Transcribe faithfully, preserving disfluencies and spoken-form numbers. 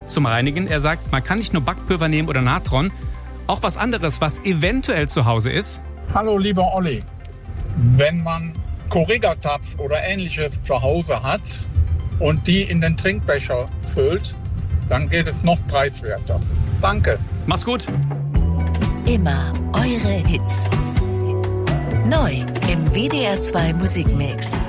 zum Reinigen. Er sagt, man kann nicht nur Backpulver nehmen oder Natron, auch was anderes, was eventuell zu Hause ist. Hallo lieber Olli, wenn man Correga-Tabs oder ähnliches zu Hause hat und die in den Trinkbecher füllt, dann geht es noch preiswerter. Danke. Mach's gut. Immer eure Hits. Neu im W D R zwei Musikmix.